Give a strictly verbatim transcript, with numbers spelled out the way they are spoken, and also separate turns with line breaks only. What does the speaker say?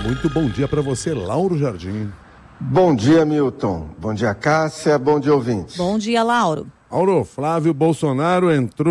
Muito bom dia para você, Lauro Jardim.
Bom dia, Milton. Bom dia, Cássia. Bom dia, ouvintes.
Bom dia, Lauro.
Lauro, Flávio Bolsonaro entrou